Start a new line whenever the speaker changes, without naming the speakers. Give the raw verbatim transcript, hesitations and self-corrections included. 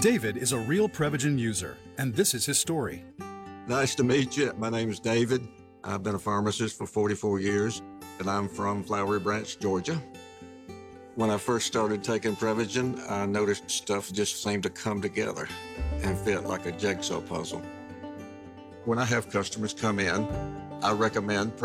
David is a real Prevagen user, and this is his story.
Nice to meet you. My name is David. I've been a pharmacist for forty-four years, and I'm from Flowery Branch, Georgia. When I first started taking Prevagen, I noticed stuff just seemed to come together and fit like a jigsaw puzzle. When I have customers come in, I recommend